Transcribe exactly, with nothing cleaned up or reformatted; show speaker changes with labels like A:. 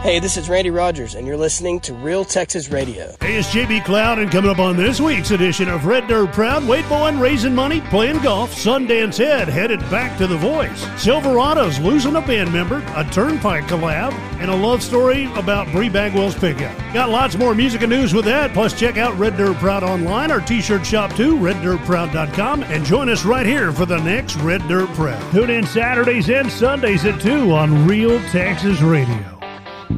A: Hey, this is Randy Rogers, and you're listening to Real Texas Radio.
B: Hey, it's J B Cloud, and coming up on this week's edition of Red Dirt Proud, Wade Bowen raising money, playing golf, Sundance Ed headed back to The Voice, Silverados losing a band member, a Turnpike collab, and a love story about Bree Bagwell's pickup. Got lots more music and news with that, plus check out Red Dirt Proud online, our t-shirt shop too, red dirt proud dot com, and join us right here for the next Red Dirt Proud. Tune in Saturdays and Sundays at two on Real Texas Radio.